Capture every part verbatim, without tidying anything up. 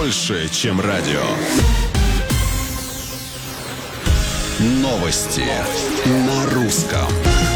больше, чем радио. Новости на русском.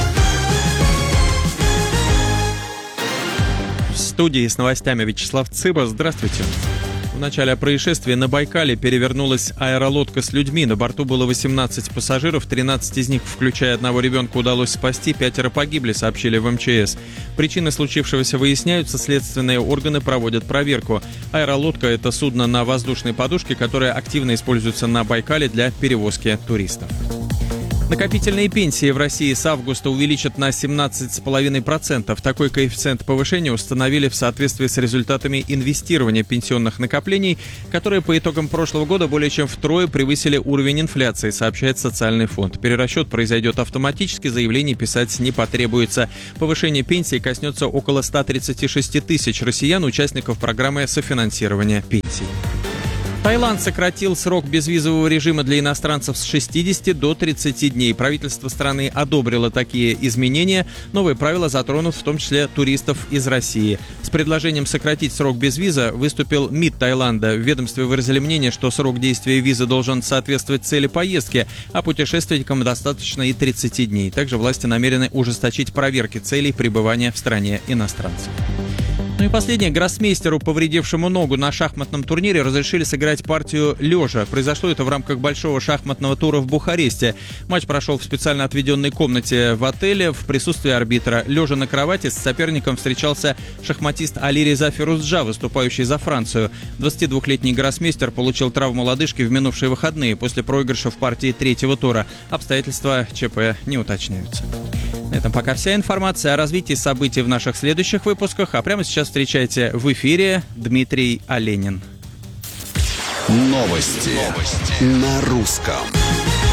В студии с новостями Вячеслав Цыба. Здравствуйте. В начале происшествия на Байкале перевернулась аэролодка с людьми. На борту было восемнадцать пассажиров, тринадцать из них, включая одного ребенка, удалось спасти, пятеро погибли, сообщили в эм че эс. Причины случившегося выясняются, следственные органы проводят проверку. Аэролодка – это судно на воздушной подушке, которое активно используется на Байкале для перевозки туристов. Накопительные пенсии в России с августа увеличат на семнадцать целых пять десятых процента. Такой коэффициент повышения установили в соответствии с результатами инвестирования пенсионных накоплений, которые по итогам прошлого года более чем втрое превысили уровень инфляции, сообщает Социальный фонд. Перерасчет произойдет автоматически, заявлений писать не потребуется. Повышение пенсии коснется около ста тридцати шести тысяч россиян, участников программы софинансирования пенсий. Таиланд сократил срок безвизового режима для иностранцев с шестидесяти до тридцати дней. Правительство страны одобрило такие изменения. Новые правила затронут в том числе туристов из России. С предложением сократить срок безвиза выступил МИД Таиланда. В ведомстве выразили мнение, что срок действия визы должен соответствовать цели поездки, а путешественникам достаточно и тридцати дней. Также власти намерены ужесточить проверки целей пребывания в стране иностранцев. Ну и последнее. Гроссмейстеру, повредившему ногу на шахматном турнире, разрешили сыграть партию лежа. Произошло это в рамках большого шахматного тура в Бухаресте. Матч прошел в специально отведенной комнате в отеле в присутствии арбитра. Лежа на кровати с соперником встречался шахматист Алиреза Фирузджа, выступающий за Францию. двадцатидвухлетний гроссмейстер получил травму лодыжки в минувшие выходные после проигрыша в партии третьего тура. Обстоятельства ЧП не уточняются. На этом пока вся информация. О развитии событий в наших следующих выпусках. А прямо сейчас встречайте в эфире Дмитрий Оленин. Новости, Новости. на русском.